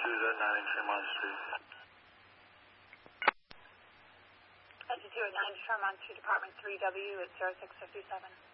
at 9 Tremont Street. Entity 2 at 9 Tremont Street, Department 3W at 0657.